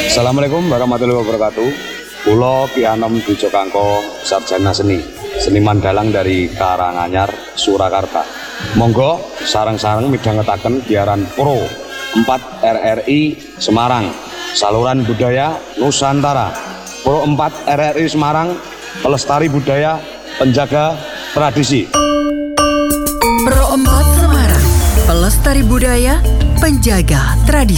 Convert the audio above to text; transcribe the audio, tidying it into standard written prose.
Assalamualaikum warahmatullahi wabarakatuh. Pulau Ki Anom Dujo Kangko, sarjana seni, seniman dalang dari Karanganyar, Surakarta. Monggo sareng-sareng midhangetaken biaran Pro 4 RRI Semarang, saluran budaya Nusantara. Pro 4 RRI Semarang, pelestari budaya, penjaga tradisi. Pro 4 Semarang, pelestari budaya, penjaga tradisi.